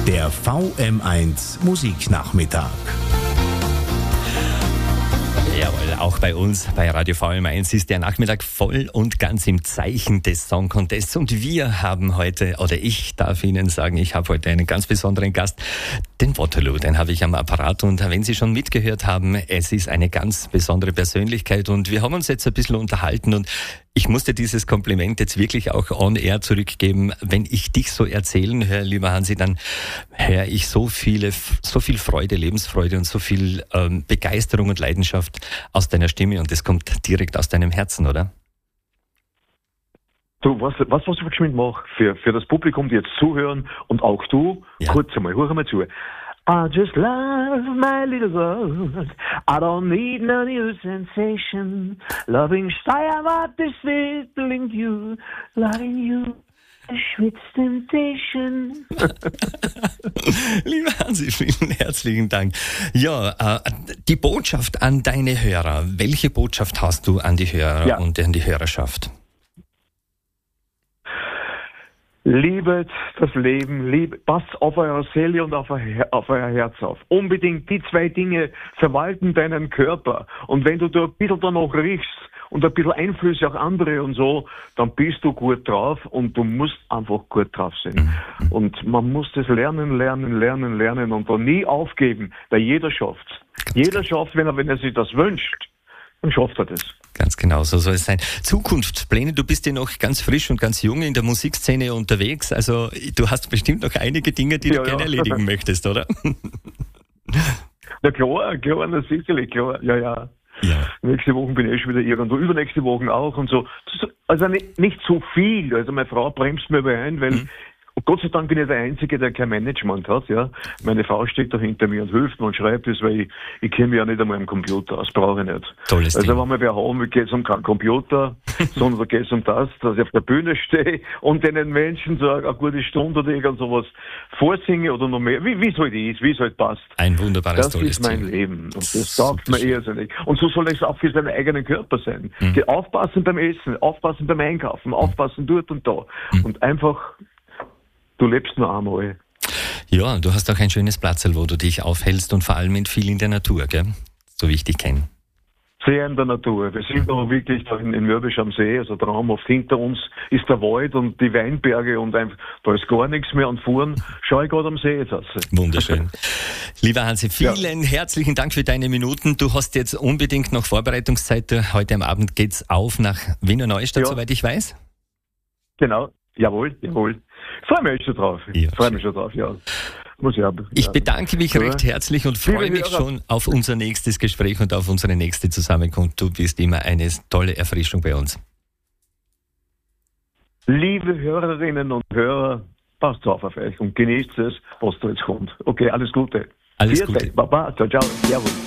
Der VM1 Musiknachmittag. Jawohl, auch bei uns, bei Radio VM1 ist der Nachmittag voll und ganz im Zeichen des Song Contests. Und wir haben heute, oder ich darf Ihnen sagen, ich habe heute einen ganz besonderen Gast, den Waterloo, den habe ich am Apparat. Und wenn Sie schon mitgehört haben, es ist eine ganz besondere Persönlichkeit und wir haben uns jetzt ein bisschen unterhalten und ich musste dieses Kompliment jetzt wirklich auch on air zurückgeben. Wenn ich dich so erzählen höre, lieber Hansi, dann höre ich so viel Freude, Lebensfreude und so viel Begeisterung und Leidenschaft aus deiner Stimme und das kommt direkt aus deinem Herzen, oder? Du, was ich geschwind mache, für das Publikum, die jetzt zuhören und auch du, ja. Kurz einmal, hör mal zu. I just love my little world. I don't need no new sensation. Loving I want this feeling you. Loving you. Sweet temptation. Lieber Hansi, vielen herzlichen Dank. Ja, die Botschaft an deine Hörer. Welche Botschaft hast du an die Hörer und an die Hörerschaft? Liebet das Leben, passt auf eure Seele und auf euer Herz auf. Unbedingt die zwei Dinge verwalten deinen Körper. Und wenn du da ein bisschen danach riechst und ein bisschen Einflüsse auch andere und so, dann bist du gut drauf und du musst einfach gut drauf sein. Und man muss das lernen und dann nie aufgeben, weil jeder schafft's. Jeder schafft, wenn er sich das wünscht, dann schafft er das. Ganz genau, so soll es sein. Zukunftspläne, du bist ja noch ganz frisch und ganz jung in der Musikszene unterwegs, also du hast bestimmt noch einige Dinge, die du gerne erledigen möchtest, oder? Na klar, na sicherlich, klar, ja. Nächste Woche bin ich schon wieder irgendwo, übernächste Woche auch und so. Also nicht so viel, also meine Frau bremst mir ein, weil und Gott sei Dank bin ich der Einzige, der kein Management hat, ja. Meine Frau steht da hinter mir und hilft mir und schreibt es, weil ich kenne mich ja nicht einmal am Computer aus, brauche ich nicht. Tolles also Ding. wenn wir wer haben, geht es um keinen Computer, sondern da geht es um das, dass ich auf der Bühne stehe und den Menschen so eine gute Stunde oder irgend sowas vorsinge oder noch mehr, wie es halt ist, wie es halt passt. Ein wunderbares, tolles Ding. Das ist mein Leben und das sagt mir eher so nicht. Und so soll es auch für seinen eigenen Körper sein. Aufpassen beim Essen, aufpassen beim Einkaufen, aufpassen dort und da und einfach. Du lebst nur einmal. Ja, du hast auch ein schönes Platzl, wo du dich aufhältst und vor allem viel in der Natur, gell? So wie ich dich kenne. Sehr in der Natur. Wir sind aber wirklich da in Mörbisch am See, also traumhaft. Hinter uns ist der Wald und die Weinberge und da ist gar nichts mehr. Und vorn schaue ich gerade am See jetzt aus. Wunderschön. Lieber Hansi, vielen herzlichen Dank für deine Minuten. Du hast jetzt unbedingt noch Vorbereitungszeit. Heute am Abend geht's auf nach Wiener Neustadt, soweit ich weiß. Genau. Jawohl. Freue mich schon drauf. Ich bedanke mich recht herzlich und freue mich schon auf unser nächstes Gespräch und auf unsere nächste Zusammenkunft. Du bist immer eine tolle Erfrischung bei uns. Liebe Hörerinnen und Hörer, passt auf euch und genießt es, was da jetzt kommt. Okay, alles Gute. Alles Gute. Baba, ciao, servus.